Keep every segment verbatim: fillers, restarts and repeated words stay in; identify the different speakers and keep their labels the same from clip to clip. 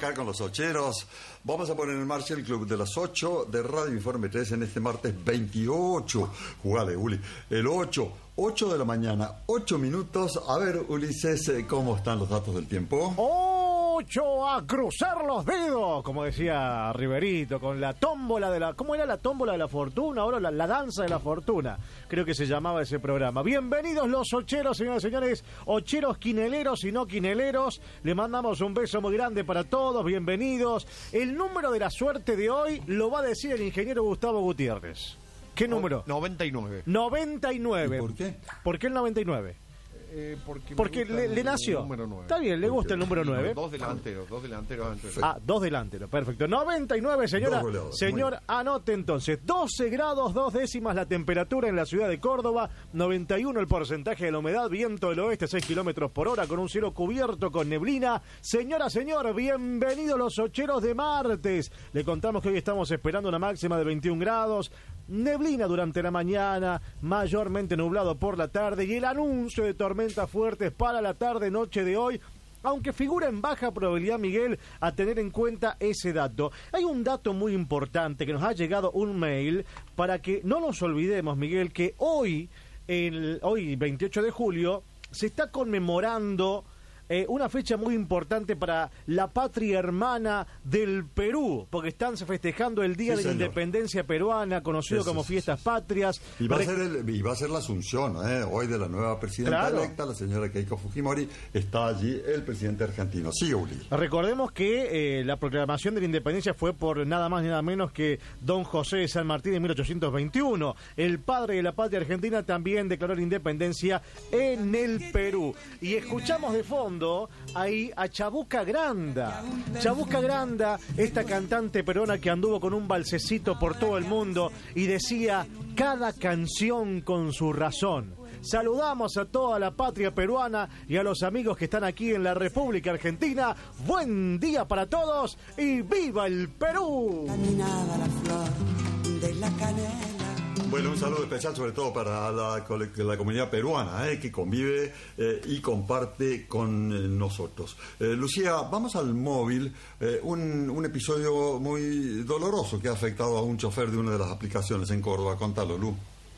Speaker 1: acá con los ocheros. Vamos a poner en marcha el Club de las ocho de Radio Informe tres en este martes veintiocho. Jugale, Uli. El ocho, ocho de la mañana, ocho minutos. A ver, Ulises, ¿cómo están los datos del tiempo?
Speaker 2: Ocho a cruzar los dedos, como decía Riverito, con la tómbola de la... ¿Cómo era la tómbola de la fortuna? Ahora la, la danza de la fortuna, creo que se llamaba ese programa. Bienvenidos los ocheros, señoras y señores, ocheros quineleros y no quineleros. Le mandamos un beso muy grande para todos, bienvenidos. El número de la suerte de hoy lo va a decir el ingeniero Gustavo Gutiérrez. ¿Qué número?
Speaker 3: noventa y nueve.
Speaker 2: noventa y nueve.
Speaker 1: ¿Y por qué?
Speaker 2: ¿Por qué el noventa y nueve?
Speaker 3: Eh, porque
Speaker 2: porque le, le nació. Está bien, le gusta el número nueve.
Speaker 3: Dos delanteros, dos delanteros antes.
Speaker 2: Ah, dos delanteros, perfecto. noventa y nueve, señora.
Speaker 1: Goleador,
Speaker 2: señor, anote entonces. doce grados, dos décimas la temperatura en la ciudad de Córdoba. noventa y uno el porcentaje de la humedad. Viento del oeste, seis kilómetros por hora, con un cielo cubierto con neblina. Señora, señor, bienvenidos los ocheros de martes. Le contamos que hoy estamos esperando una máxima de veintiún grados. Neblina durante la mañana, mayormente nublado por la tarde y el anuncio de tormentas fuertes para la tarde-noche de hoy, aunque figura en baja probabilidad, Miguel, a tener en cuenta ese dato. Hay un dato muy importante que nos ha llegado un mail para que no nos olvidemos, Miguel, que hoy, el, hoy veintiocho de julio, se está conmemorando Eh, una fecha muy importante para la patria hermana del Perú, porque están festejando el Día
Speaker 1: Sí,
Speaker 2: de la
Speaker 1: señor.
Speaker 2: Independencia Peruana, conocido
Speaker 1: Sí, sí,
Speaker 2: como
Speaker 1: sí,
Speaker 2: Fiestas Patrias.
Speaker 1: Y va, a
Speaker 2: Re-
Speaker 1: ser el, y va a ser la asunción, ¿eh? Hoy, de la nueva presidenta
Speaker 2: Claro.
Speaker 1: electa, la señora Keiko Fujimori. Está allí el presidente argentino. Sí, Uli.
Speaker 2: Recordemos que eh, la proclamación de la independencia fue por nada más ni nada menos que don José de San Martín en mil ochocientos veintiuno. El padre de la patria argentina también declaró la independencia en el Perú. Y escuchamos de fondo ahí a Chabuca Granda. Chabuca Granda, esta cantante peruana que anduvo con un balsecito por todo el mundo y decía: cada canción con su razón. Saludamos a toda la patria peruana y a los amigos que están aquí en la República Argentina. Buen día para todos y ¡viva el Perú!
Speaker 4: Caminaba la flor de la canela.
Speaker 1: Bueno, un saludo especial sobre todo para la, la comunidad peruana, eh, que convive eh, y comparte con eh, nosotros. Eh, Lucía, vamos al móvil. Eh, un, un episodio muy doloroso que ha afectado a un chofer de una de las aplicaciones en Córdoba. Contalo, Lu.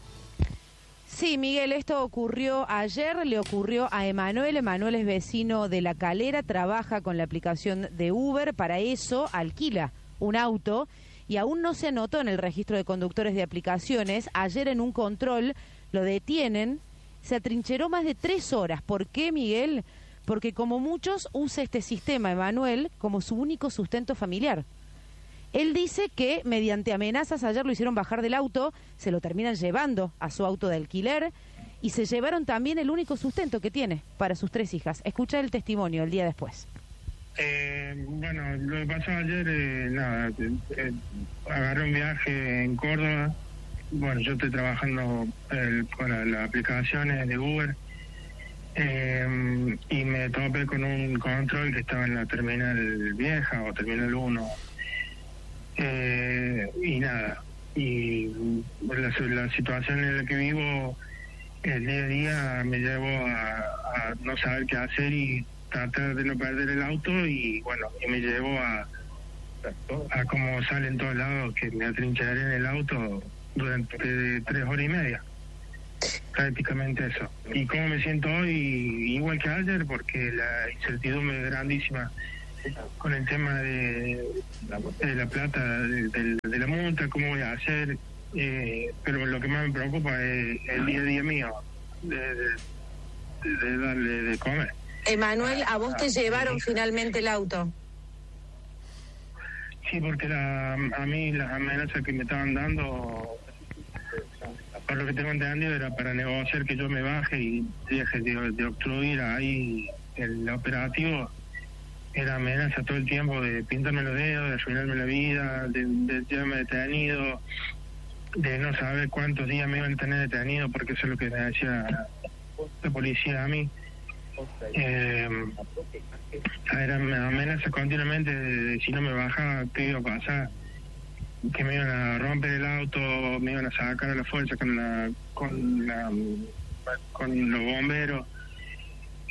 Speaker 5: Sí, Miguel, esto ocurrió ayer, le ocurrió a Emanuel. Emanuel es vecino de La Calera, trabaja con la aplicación de Uber, para eso alquila un auto y aún no se anotó en el registro de conductores de aplicaciones. Ayer en un control lo detienen, se atrincheró más de tres horas. ¿Por qué, Miguel? Porque como muchos usa este sistema, Emanuel, como su único sustento familiar. Él dice que mediante amenazas ayer lo hicieron bajar del auto, se lo terminan llevando a su auto de alquiler y se llevaron también el único sustento que tiene para sus tres hijas. Escucha el testimonio el día después.
Speaker 6: Eh, bueno, lo que pasó ayer, eh, nada, eh, eh, agarré un viaje en Córdoba. Bueno, yo estoy trabajando eh, con las la aplicaciones de Uber eh, y me topé con un control que estaba en la terminal vieja o terminal uno. Eh, y nada, y la, la situación en la que vivo el día a día me llevo a, a no saber qué hacer y tratar de no perder el auto, y bueno, y me llevo a a como sale en todos lados, que me atrincheré en el auto durante tres horas y media, prácticamente eso. Y cómo me siento hoy, igual que ayer, porque la incertidumbre es grandísima con el tema de, de la plata, de, de, de la multa, cómo voy a hacer, eh, pero lo que más me preocupa es el día a día mío, de, de, de darle de comer.
Speaker 7: Emanuel, ¿a vos te llevaron finalmente el auto?
Speaker 6: Sí, porque la, a mí las amenazas que me estaban dando, por lo que tengo entendido, era para negociar que yo me baje y deje de, de obstruir ahí el operativo. Era amenaza todo el tiempo de pintarme los dedos, de arruinarme la vida, de, de llevarme detenido, de no saber cuántos días me iban a tener detenido, porque eso es lo que me decía la policía a mí. Eh, eran amenazas continuamente de, de si no me bajaba, qué iba a pasar, que me iban a romper el auto, me iban a sacar a la fuerza con la con la con los bomberos.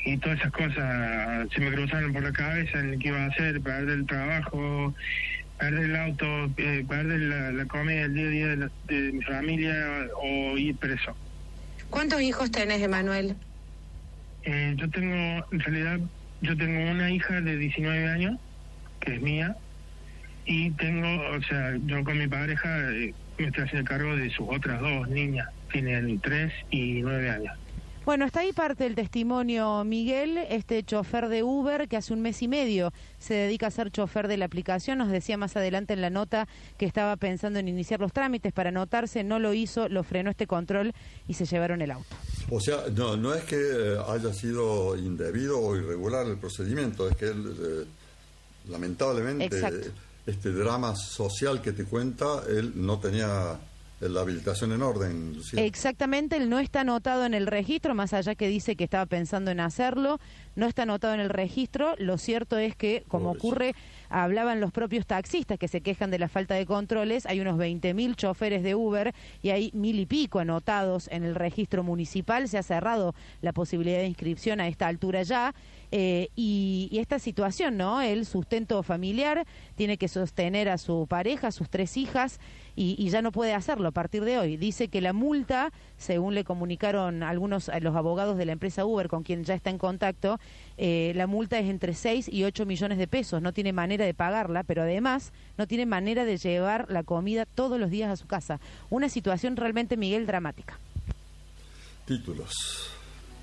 Speaker 6: y todas esas cosas se me cruzaron por la cabeza en qué iba a hacer, perder el trabajo, perder el auto, eh, perder la, la comida del día a día de, la, de mi familia o ir preso.
Speaker 7: ¿Cuántos hijos tenés, Emanuel?
Speaker 6: Eh, yo tengo, en realidad, yo tengo una hija de diecinueve años, que es mía, y tengo, o sea, yo con mi pareja eh, me estoy haciendo cargo de sus otras dos niñas, tienen tres y nueve años.
Speaker 5: Bueno, está ahí parte del testimonio, Miguel, este chofer de Uber que hace un mes y medio se dedica a ser chofer de la aplicación. Nos decía más adelante en la nota que estaba pensando en iniciar los trámites para anotarse, no lo hizo, lo frenó este control y se llevaron el auto.
Speaker 1: O sea, no, no es que eh, haya sido indebido o irregular el procedimiento, es que él, eh, lamentablemente,
Speaker 5: Exacto.
Speaker 1: este drama social que te cuenta, él no tenía la habilitación en orden, Lucía.
Speaker 5: Exactamente, él no está anotado en el registro, más allá que dice que estaba pensando en hacerlo, no está anotado en el registro. Lo cierto es que, como
Speaker 1: Pobrecito.
Speaker 5: ocurre, hablaban los propios taxistas que se quejan de la falta de controles, hay unos veinte mil choferes de Uber y hay mil y pico anotados en el registro municipal, se ha cerrado la posibilidad de inscripción a esta altura ya. Eh, y, y esta situación, ¿no? El sustento familiar, tiene que sostener a su pareja, a sus tres hijas, y, y ya no puede hacerlo a partir de hoy. Dice que la multa, según le comunicaron algunos a los abogados de la empresa Uber, con quien ya está en contacto, eh, la multa es entre seis y ocho millones de pesos. No tiene manera de pagarla, pero además no tiene manera de llevar la comida todos los días a su casa. Una situación realmente, Miguel, dramática.
Speaker 1: Títulos.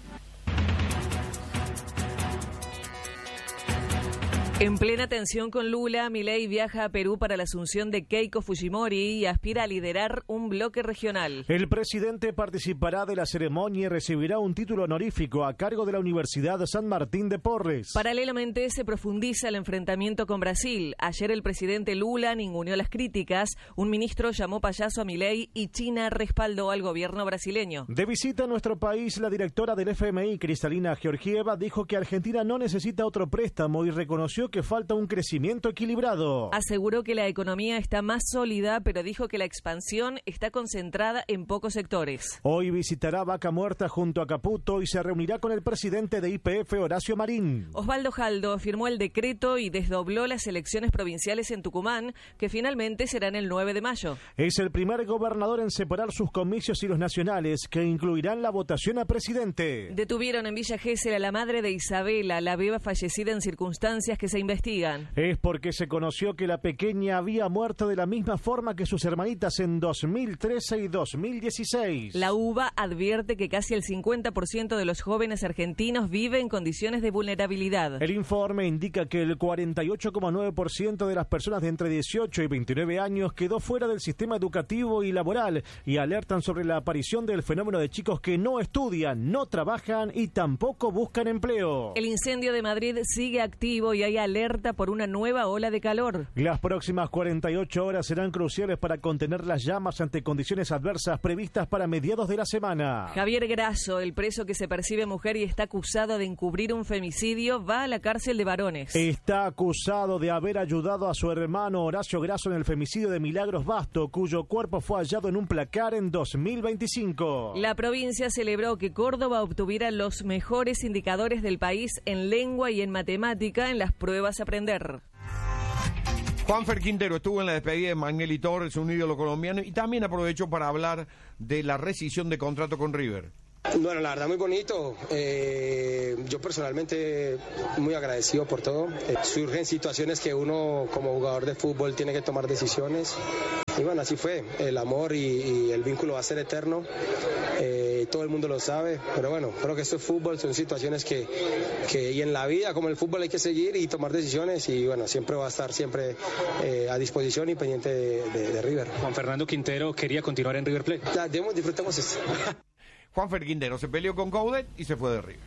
Speaker 8: En plena tensión con Lula, Milei viaja a Perú para la asunción de Keiko Fujimori y aspira a liderar un bloque regional.
Speaker 2: El presidente participará de la ceremonia y recibirá un título honorífico a cargo de la Universidad San Martín de Porres.
Speaker 8: Paralelamente se profundiza el enfrentamiento con Brasil. Ayer el presidente Lula ninguneó las críticas, un ministro llamó payaso a Milei y China respaldó al gobierno brasileño.
Speaker 2: De visita a nuestro país, la directora del F M I, Cristalina Georgieva, dijo que Argentina no necesita otro préstamo y reconoció que falta un crecimiento equilibrado.
Speaker 8: Aseguró que la economía está más sólida, pero dijo que la expansión está concentrada en pocos sectores.
Speaker 2: Hoy visitará Vaca Muerta junto a Caputo y se reunirá con el presidente de Y P F, Horacio Marín.
Speaker 8: Osvaldo Jaldo firmó el decreto y desdobló las elecciones provinciales en Tucumán, que finalmente serán el nueve de mayo.
Speaker 2: Es el primer gobernador en separar sus comicios y los nacionales, que incluirán la votación a presidente.
Speaker 8: Detuvieron en Villa Gesell a la madre de Isabela, la beba fallecida en circunstancias que se investigan.
Speaker 2: Es porque se conoció que la pequeña había muerto de la misma forma que sus hermanitas en dos mil trece y dos mil dieciséis.
Speaker 8: La U B A advierte que casi el cincuenta por ciento de los jóvenes argentinos vive en condiciones de vulnerabilidad.
Speaker 2: El informe indica que el cuarenta y ocho coma nueve por ciento de las personas de entre dieciocho y veintinueve años quedó fuera del sistema educativo y laboral y alertan sobre la aparición del fenómeno de chicos que no estudian, no trabajan y tampoco buscan empleo.
Speaker 8: El incendio de Madrid sigue activo y hay alerta por una nueva ola de calor.
Speaker 2: Las próximas cuarenta y ocho horas serán cruciales para contener las llamas ante condiciones adversas previstas para mediados de la semana.
Speaker 8: Javier Grasso, el preso que se percibe mujer y está acusado de encubrir un femicidio, va a la cárcel de varones.
Speaker 2: Está acusado de haber ayudado a su hermano Horacio Grasso en el femicidio de Milagros Basto, cuyo cuerpo fue hallado en un placar en dos mil veinticinco.
Speaker 8: La provincia celebró que Córdoba obtuviera los mejores indicadores del país en lengua y en matemática en las pruebas a aprender.
Speaker 3: Juanfer Quintero estuvo en la despedida de Magnelli Torres, un ídolo colombiano, y también aprovechó para hablar de la rescisión de contrato con River.
Speaker 9: Bueno, la verdad muy bonito. Eh, yo personalmente muy agradecido por todo. Eh, surgen situaciones que uno como jugador de fútbol tiene que tomar decisiones. Y bueno, así fue. El amor y, y el vínculo va a ser eterno. Eh, todo el mundo lo sabe. Pero bueno, creo que esto es fútbol, son situaciones que, que y en la vida como en el fútbol hay que seguir y tomar decisiones. Y bueno, siempre va a estar siempre eh, a disposición y pendiente de, de, de River.
Speaker 10: Juan Fernando Quintero quería continuar en River Plate.
Speaker 9: Ya, demos, disfrutemos esto.
Speaker 3: Juanfer Quintero se peleó con Coudet y se fue de River.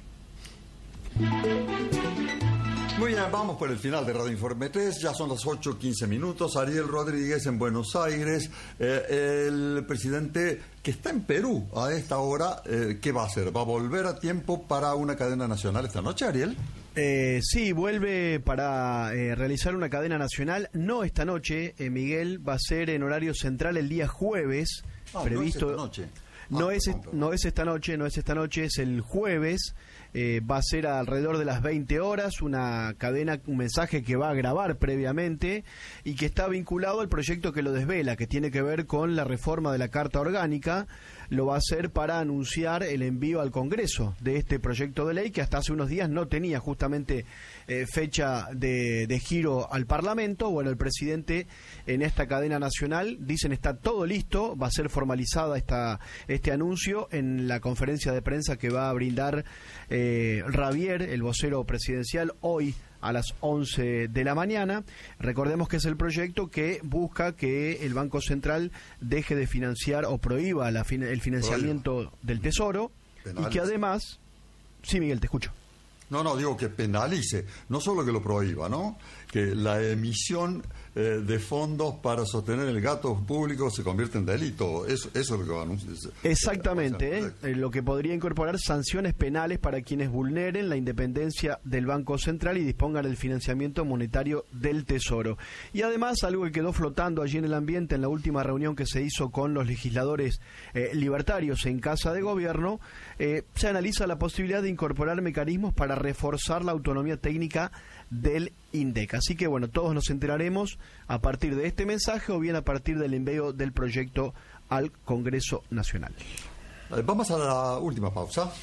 Speaker 1: Muy bien, vamos por el final de Radio Informe tres, ya son las ocho quince minutos. Ariel Rodríguez en Buenos Aires, eh, el presidente que está en Perú a esta hora, eh, ¿qué va a hacer? ¿Va a volver a tiempo para una cadena nacional esta noche, Ariel?
Speaker 11: Eh, sí, vuelve para eh, realizar una cadena nacional, no esta noche, eh, Miguel, va a ser en horario central el día jueves,
Speaker 1: ah,
Speaker 11: previsto...
Speaker 1: No es esta noche.
Speaker 11: No,
Speaker 1: ah,
Speaker 11: es,
Speaker 1: perdón, perdón.
Speaker 11: no es esta noche, no es esta noche, es el jueves. Eh, va a ser alrededor de las veinte horas, una cadena, un mensaje que va a grabar previamente y que está vinculado al proyecto que lo desvela, que tiene que ver con la reforma de la Carta Orgánica. Lo va a hacer para anunciar el envío al Congreso de este proyecto de ley que hasta hace unos días no tenía justamente eh, fecha de, de giro al Parlamento. Bueno, el presidente en esta cadena nacional dicen está todo listo, va a ser formalizada esta, este anuncio en la conferencia de prensa que va a brindar eh, Javier, el vocero presidencial, hoy a las once de la mañana. Recordemos que es el proyecto que busca que el Banco Central deje de financiar o prohíba la fin el financiamiento Prohíba. del Tesoro. Penalice. Y que además... Sí, Miguel, te escucho.
Speaker 1: No, no, digo que penalice, no solo que lo prohíba, ¿no? Que la emisión eh, de fondos para sostener el gasto público se convierte en delito. Eso, eso es lo que va a anunciar.
Speaker 11: Exactamente, ¿eh? Eh, lo que podría incorporar sanciones penales para quienes vulneren la independencia del Banco Central y dispongan del financiamiento monetario del Tesoro. Y además, algo que quedó flotando allí en el ambiente en la última reunión que se hizo con los legisladores eh, libertarios en Casa de Gobierno, eh, se analiza la posibilidad de incorporar mecanismos para reforzar la autonomía técnica del INDEC. Así que bueno, todos nos enteraremos a partir de este mensaje o bien a partir del envío del proyecto al Congreso Nacional.
Speaker 1: Vamos a la última pausa.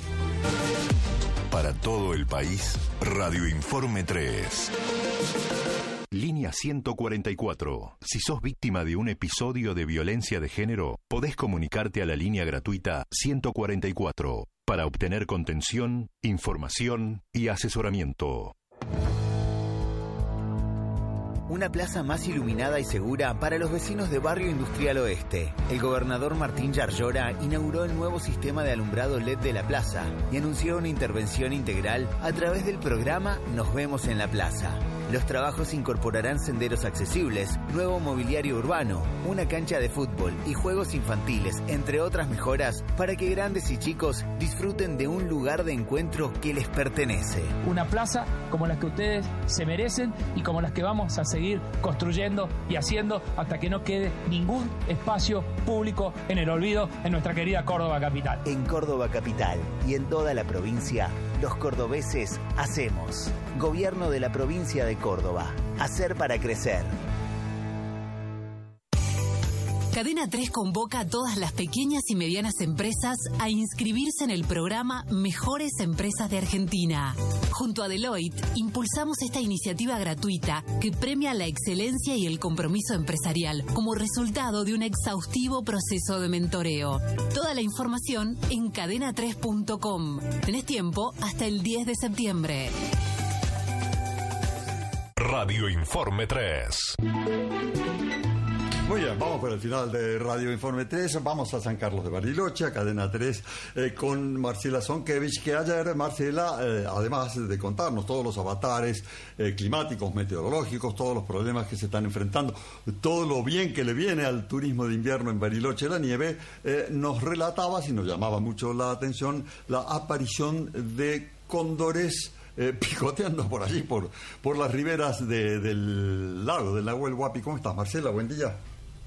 Speaker 12: Para todo el país, Radio Informe tres. Línea ciento cuarenta y cuatro. Si sos víctima de un episodio de violencia de género, podés comunicarte a la línea gratuita ciento cuarenta y cuatro para obtener contención, información y asesoramiento.
Speaker 13: Una plaza más iluminada y segura para los vecinos de Barrio Industrial Oeste. El gobernador Martín Yarlora inauguró el nuevo sistema de alumbrado L E D de la plaza y anunció una intervención integral a través del programa Nos Vemos en la Plaza. Los trabajos incorporarán senderos accesibles, nuevo mobiliario urbano, una cancha de fútbol y juegos infantiles, entre otras mejoras, para que grandes y chicos disfruten de un lugar de encuentro que les pertenece.
Speaker 14: Una plaza como las que ustedes se merecen y como las que vamos a seguir construyendo y haciendo hasta que no quede ningún espacio público en el olvido en nuestra querida Córdoba capital.
Speaker 13: En Córdoba capital y en toda la provincia, los cordobeses hacemos. Gobierno de la provincia de Córdoba. Hacer para crecer.
Speaker 15: Cadena tres convoca a todas las pequeñas y medianas empresas a inscribirse en el programa Mejores Empresas de Argentina. Junto a Deloitte, impulsamos esta iniciativa gratuita que premia la excelencia y el compromiso empresarial como resultado de un exhaustivo proceso de mentoreo. Toda la información en cadena tres punto com. Tenés tiempo hasta el diez de septiembre.
Speaker 12: Radio Informe tres.
Speaker 1: Muy bien, vamos por el final de Radio Informe tres, vamos a San Carlos de Bariloche, a Cadena tres, eh, con Marcela Zonkevich, que ayer, Marcela, eh, además de contarnos todos los avatares eh, climáticos, meteorológicos, todos los problemas que se están enfrentando, todo lo bien que le viene al turismo de invierno en Bariloche, la nieve, eh, nos relataba, si nos llamaba mucho la atención, la aparición de cóndores Eh, picoteando por allí, por, por las riberas de, del lago, del Nahuel Huapi. ¿Cómo estás, Marcela? Buen día.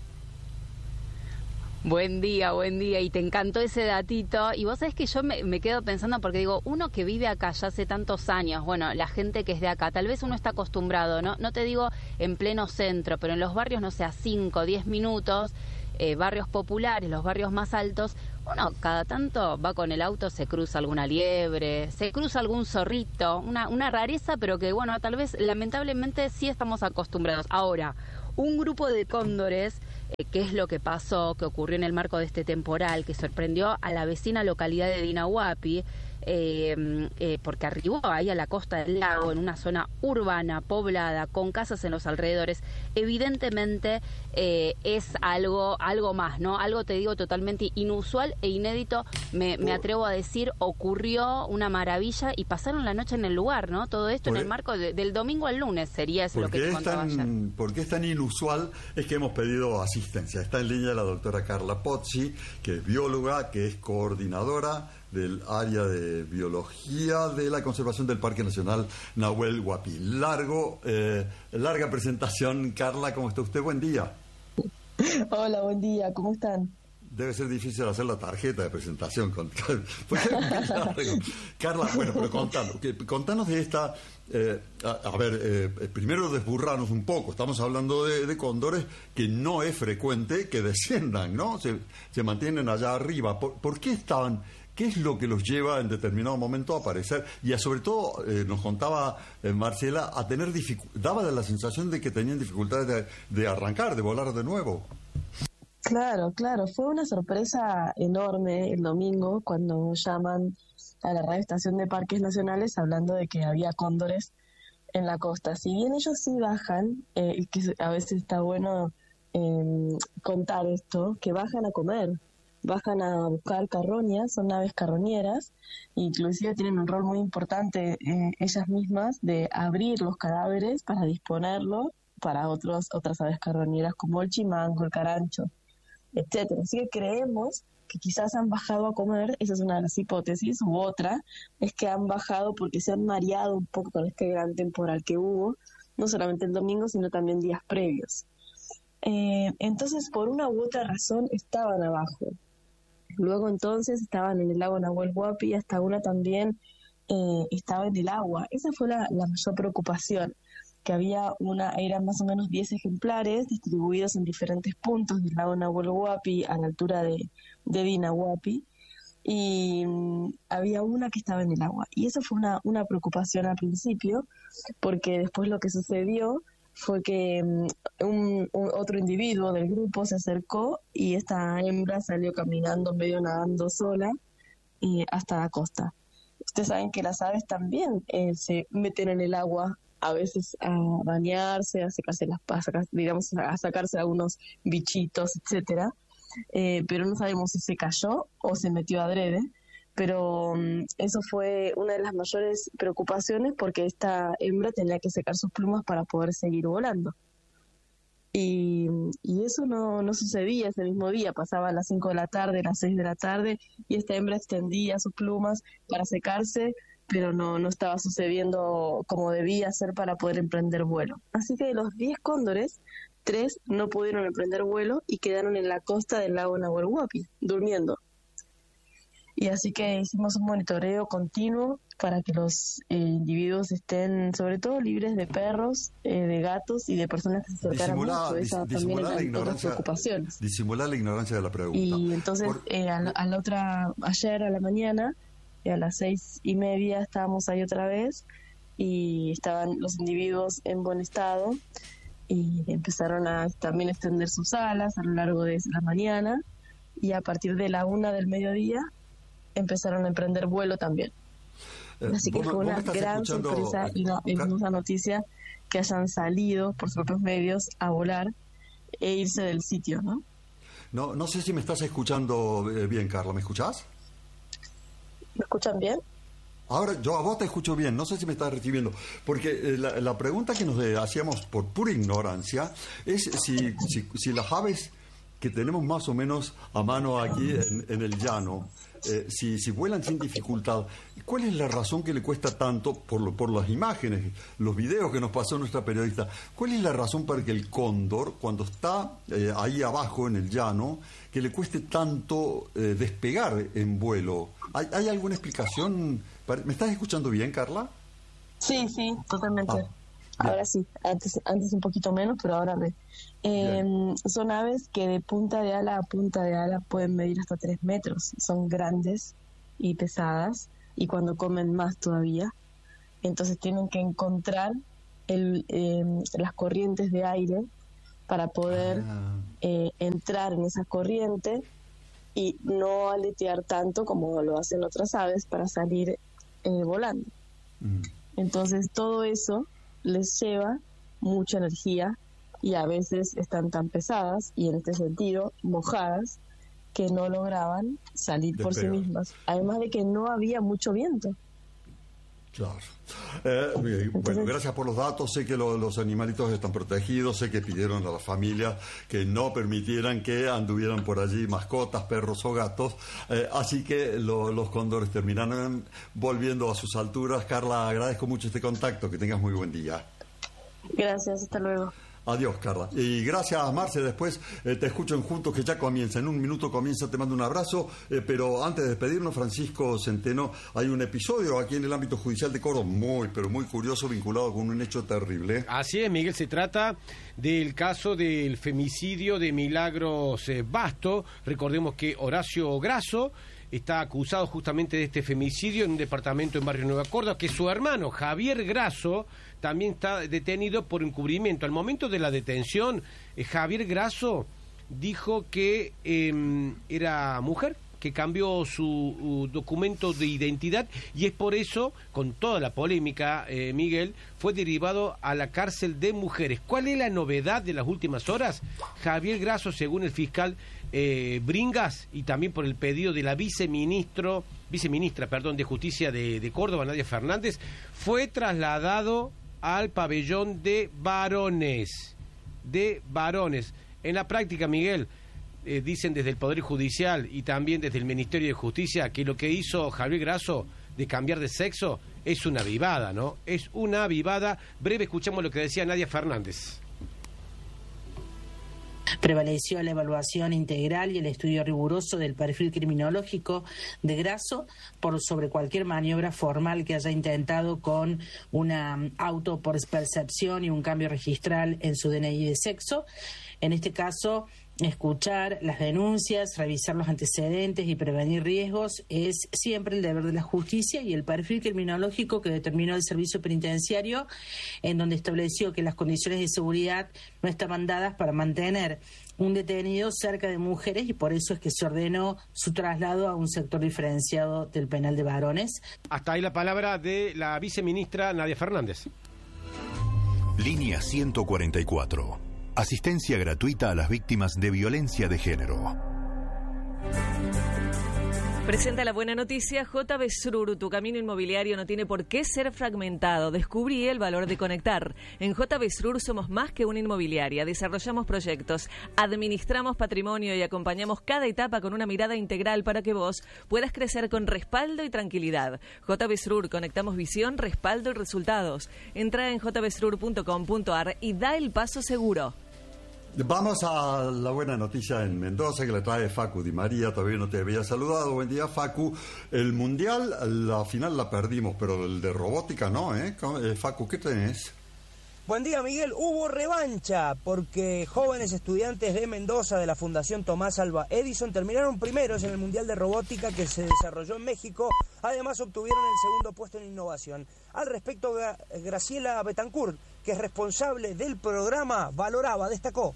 Speaker 16: Buen día, buen día, y te encantó ese datito. Y vos sabés que yo me, me quedo pensando, porque digo, uno que vive acá ya hace tantos años, bueno, la gente que es de acá, tal vez uno está acostumbrado, ¿no? No te digo en pleno centro, pero en los barrios, no sé, a cinco, diez minutos, eh, barrios populares, los barrios más altos, uno cada tanto va con el auto, se cruza alguna liebre, se cruza algún zorrito, una, una rareza, pero que, bueno, tal vez lamentablemente sí estamos acostumbrados. Ahora, un grupo de cóndores, eh, ¿qué es lo que pasó, que ocurrió en el marco de este temporal, que sorprendió a la vecina localidad de Dinahuapi, eh, eh, porque arribó ahí a la costa del lago, en una zona urbana, poblada, con casas en los alrededores? Evidentemente eh, es algo, algo más, ¿no? Algo, te digo, totalmente inusual e inédito, me, me atrevo a decir. Ocurrió una maravilla y pasaron la noche en el lugar, ¿no? Todo esto en el marco de, del domingo al lunes, sería eso lo que te contaba ayer.
Speaker 1: ¿Por qué es tan inusual? Es que hemos pedido asistencia. Está en línea la doctora Carla Pozzi, que es bióloga, que es coordinadora del área de biología de la conservación del Parque Nacional Nahuel Huapi. Largo, eh, larga presentación, Carla, ¿cómo está usted? Buen día.
Speaker 17: Hola, buen día, ¿cómo están?
Speaker 1: debe ser difícil hacer la tarjeta de presentación. Con, Carla, bueno, pero contanos, que, contanos de esta... Eh, a, a ver, eh, primero desburrarnos un poco. Estamos hablando de, de cóndores que no es frecuente que desciendan, ¿no? Se, se mantienen allá arriba. ¿Por, por qué estaban...? ¿Qué es lo que los lleva en determinado momento a aparecer? Y a, sobre todo, eh, nos contaba eh, Marcela, a tener dificu- daba la sensación de que tenían dificultades de, de arrancar, de volar de nuevo.
Speaker 17: Claro, claro. Fue una sorpresa enorme el domingo cuando llaman a la radioestación de Parques Nacionales hablando de que había cóndores en la costa. Si bien ellos sí bajan, eh, y que a veces está bueno eh, contar esto, que bajan a comer. Bajan a buscar carroñas, son aves carroñeras, inclusive tienen un rol muy importante eh, ellas mismas de abrir los cadáveres para disponerlo para otros otras aves carroñeras como el chimango, el carancho, etcétera. Así que creemos que quizás han bajado a comer, esa es una de las hipótesis, u otra es que han bajado porque se han mareado un poco con este gran temporal que hubo, no solamente el domingo, sino también días previos. Eh, entonces, por una u otra razón, estaban abajo. Luego entonces estaban en el lago Nahuel Huapi y hasta una también eh, estaba en el agua. Esa fue la, la mayor preocupación, que había una, eran más o menos diez ejemplares distribuidos en diferentes puntos del lago Nahuel Huapi a la altura de, de Dinahuapi, y um, había una que estaba en el agua. Y eso fue una, una preocupación al principio, porque después lo que sucedió fue que um, un, un otro individuo del grupo se acercó y esta hembra salió caminando, medio nadando sola, eh, hasta la costa. Ustedes saben que las aves también eh, se meten en el agua a veces a bañarse, a secarse las pasas, digamos, a sacarse algunos bichitos, etcétera, eh, pero no sabemos si se cayó o se metió adrede. Pero um, eso fue una de las mayores preocupaciones porque esta hembra tenía que secar sus plumas para poder seguir volando. Y, y eso no, no sucedía ese mismo día, pasaba a las cinco de la tarde, a las seis de la tarde, y esta hembra extendía sus plumas para secarse, pero no, no estaba sucediendo como debía ser para poder emprender vuelo. Así que de los diez cóndores, tres no pudieron emprender vuelo y quedaron en la costa del lago Nahuel Huapi, durmiendo. Y así que hicimos un monitoreo continuo para que los eh, individuos estén, sobre todo, libres de perros, eh, de gatos y de personas que se acercaran mucho. Esa
Speaker 1: dis,
Speaker 17: también
Speaker 1: disimular, la ignorancia,
Speaker 17: preocupaciones.
Speaker 1: disimular la ignorancia de la pregunta.
Speaker 17: Y entonces,
Speaker 1: Por...
Speaker 17: eh, a, la, a la otra, ayer a la mañana, eh, a las seis y media, estábamos ahí otra vez y estaban los individuos en buen estado y empezaron a también extender sus alas a lo largo de la mañana, y a partir de la una del mediodía empezaron a emprender vuelo también. Eh, Así que fue una gran sorpresa y una hermosa noticia que hayan salido por sus propios medios a volar e irse del sitio, ¿no?
Speaker 1: No, no sé si me estás escuchando bien, Carla. ¿Me escuchás?
Speaker 17: ¿Me escuchan bien?
Speaker 1: Ahora, yo a vos te escucho bien, no sé si me estás recibiendo, porque eh, la, la pregunta que nos hacíamos por pura ignorancia es si, si, si las aves que tenemos más o menos a mano aquí en, en el llano, eh, si, si vuelan sin dificultad, ¿cuál es la razón que le cuesta tanto, por, lo, por las imágenes, los videos que nos pasó nuestra periodista, cuál es la razón para que el cóndor, cuando está eh, ahí abajo en el llano, que le cueste tanto eh, despegar en vuelo? ¿Hay, ¿Hay alguna explicación? ¿Me estás escuchando bien, Carla?
Speaker 17: Sí, sí, totalmente. Ah. Ahora sí, antes antes un poquito menos, pero ahora ve. Eh, son aves que de punta de ala a punta de ala pueden medir hasta tres metros. Son grandes y pesadas, y cuando comen más todavía. Entonces tienen que encontrar el, eh, las corrientes de aire para poder ah. eh, entrar en esas corrientes y no aletear tanto como lo hacen otras aves para salir eh, volando. Mm. Entonces todo eso les lleva mucha energía y a veces están tan pesadas y en este sentido mojadas que no lograban salir por sí mismas, además de que no había mucho viento.
Speaker 1: Claro. Eh, Entonces, bueno, gracias por los datos. Sé que lo, los animalitos están protegidos. Sé que pidieron a las familias que no permitieran que anduvieran por allí mascotas, perros o gatos. Eh, así que lo, los cóndores terminaron volviendo a sus alturas. Carla, agradezco mucho este contacto. Que tengas muy buen día.
Speaker 17: Gracias, hasta luego.
Speaker 1: Adiós, Carla. Y gracias, Marce. Después eh, te escucho en Juntos, que ya comienza. En un minuto comienza, te mando un abrazo. Eh, pero antes de despedirnos, Francisco Centeno, hay un episodio aquí en el ámbito judicial de Córdoba muy, pero muy curioso, vinculado con un hecho terrible.
Speaker 18: Así es, Miguel. Se trata del caso del femicidio de Milagros eh, Basto. Recordemos que Horacio Grasso está acusado justamente de este femicidio en un departamento en Barrio Nueva Córdoba, que su hermano Javier Grasso también está detenido por encubrimiento. Al momento de la detención, eh, Javier Grasso dijo que eh, era mujer, que cambió su uh, documento de identidad, y es por eso, con toda la polémica, eh, Miguel, fue derivado a la cárcel de mujeres. ¿Cuál es la novedad de las últimas horas? Javier Grasso, según el fiscal eh, Bringas, y también por el pedido de la viceministro, viceministra perdón, de Justicia de, de Córdoba, Nadia Fernández, fue trasladado al pabellón de varones. De varones. En la práctica, Miguel, Eh, dicen desde el Poder Judicial y también desde el Ministerio de Justicia que lo que hizo Javier Grasso de cambiar de sexo es una avivada, ¿no? Es una avivada. Breve, escuchamos lo que decía Nadia Fernández.
Speaker 19: Prevaleció la evaluación integral y el estudio riguroso del perfil criminológico de Grasso por sobre cualquier maniobra formal que haya intentado con una auto por percepción y un cambio registral en su D N I de sexo. En este caso, escuchar las denuncias, revisar los antecedentes y prevenir riesgos es siempre el deber de la justicia, y el perfil criminológico que determinó el servicio penitenciario, en donde estableció que las condiciones de seguridad no estaban dadas para mantener un detenido cerca de mujeres, y por eso es que se ordenó su traslado a un sector diferenciado del penal de varones.
Speaker 18: Hasta ahí la palabra de la viceministra Nadia Fernández.
Speaker 12: Línea ciento cuarenta y cuatro. Asistencia gratuita a las víctimas de violencia de género.
Speaker 8: Presenta la buena noticia. J B Srur, tu camino inmobiliario no tiene por qué ser fragmentado. Descubrí el valor de conectar. En J B Srur somos más que una inmobiliaria. Desarrollamos proyectos, administramos patrimonio y acompañamos cada etapa con una mirada integral para que vos puedas crecer con respaldo y tranquilidad. J B Srur, conectamos visión, respaldo y resultados. Entra en j b srur punto com punto a r y da el paso seguro.
Speaker 1: Vamos a la buena noticia en Mendoza, que la trae Facu Di María. Todavía no te había saludado. Buen día, Facu. El Mundial, la final la perdimos, pero el de robótica no, ¿eh? Facu, ¿qué tenés?
Speaker 20: Buen día, Miguel. Hubo revancha porque jóvenes estudiantes de Mendoza de la Fundación Tomás Alva Edison terminaron primeros en el Mundial de Robótica que se desarrolló en México. Además, obtuvieron el segundo puesto en innovación. Al respecto, Graciela Betancourt, que es responsable del programa, valoraba, destacó.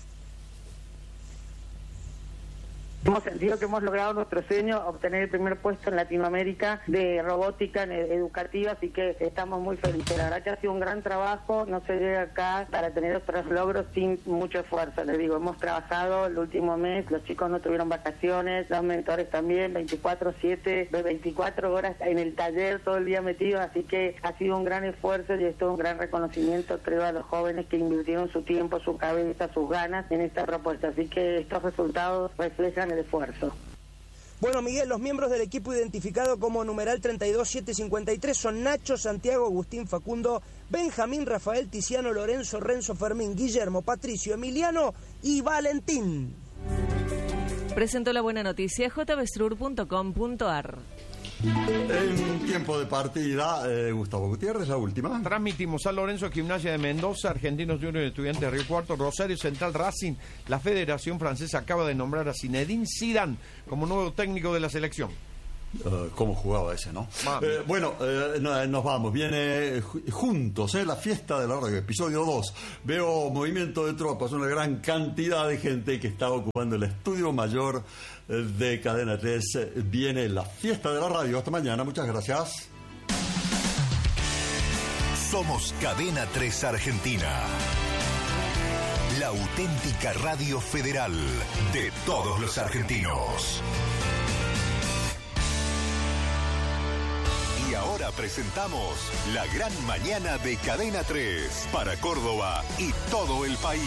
Speaker 21: Hemos sentido que hemos logrado nuestro sueño, obtener el primer puesto en Latinoamérica de robótica educativa, así que estamos muy felices. La verdad que ha sido un gran trabajo, no se llega acá para tener otros logros sin mucho esfuerzo. Les digo, hemos trabajado el último mes, los chicos no tuvieron vacaciones, los mentores también, veinticuatro siete, veinticuatro horas en el taller, todo el día metidos, así que ha sido un gran esfuerzo y esto es un gran reconocimiento, creo, a los jóvenes que invirtieron su tiempo, su cabeza, sus ganas en esta propuesta. Así que estos resultados reflejan el esfuerzo.
Speaker 20: Bueno, Miguel, los miembros del equipo identificado como numeral treinta y dos siete cincuenta y tres son Nacho, Santiago, Agustín, Facundo, Benjamín, Rafael, Tiziano, Lorenzo, Renzo, Fermín, Guillermo, Patricio, Emiliano y Valentín.
Speaker 8: Presentó la buena noticia j b srur punto com punto a r.
Speaker 1: En tiempo de partida, eh, Gustavo Gutiérrez, la última.
Speaker 3: Transmitimos San Lorenzo, Gimnasia de Mendoza, Argentinos Juniors, Estudiantes de Río Cuarto, Rosario Central, Racing. La Federación Francesa acaba de nombrar a Zinedine Zidane como nuevo técnico de la selección.
Speaker 1: Uh, ¿Cómo jugaba ese, no? Eh, bueno, eh, no, nos vamos. Viene juntos, eh, la fiesta de la radio, episodio dos. Veo movimiento de tropas, una gran cantidad de gente que está ocupando el estudio mayor de Cadena tres. Viene la fiesta de la radio. Hasta mañana, muchas gracias.
Speaker 12: Somos Cadena tres Argentina, la auténtica radio federal de todos los argentinos. Y ahora presentamos la gran mañana de Cadena tres para Córdoba y todo el país.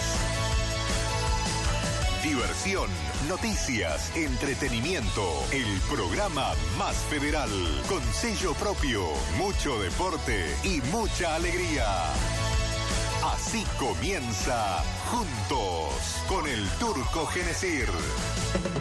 Speaker 12: Diversión, noticias, entretenimiento, el programa más federal, con sello propio, mucho deporte y mucha alegría. Así comienza Juntos con el Turco Genesir.